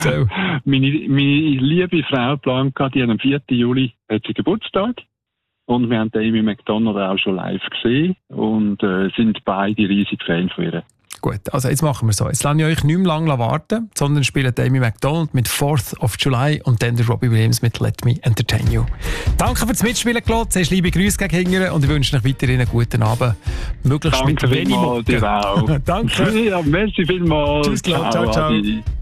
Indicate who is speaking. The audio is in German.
Speaker 1: Meine liebe Frau Blanca, die am 4. Juli hat sie Geburtstag. Und wir haben Amy Macdonald auch schon live gesehen und sind beide riesig Fan von ihr.
Speaker 2: Gut, also jetzt machen wir so. Jetzt lasse ich euch nicht mehr lange warten, sondern spielt Amy Macdonald mit 4th of July und dann der Robbie Williams mit Let Me Entertain You. Danke fürs Mitspielen, Claude. Zuerst liebe Grüße gegen Hingern und ich wünsche euch weiterhin einen guten Abend. Möglichst
Speaker 1: Danke
Speaker 2: mit wenig
Speaker 1: Mucke. Dir auch.
Speaker 2: Danke.
Speaker 1: Ja, merci vielmals.
Speaker 2: Tschüss, Claude. Ciao, ciao.